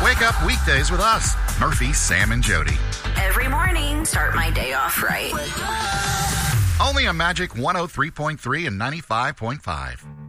Wake up weekdays with us, Murphy, Sam, and Jody. Every morning, start my day off right. Only on Magic 103.3 and 95.5.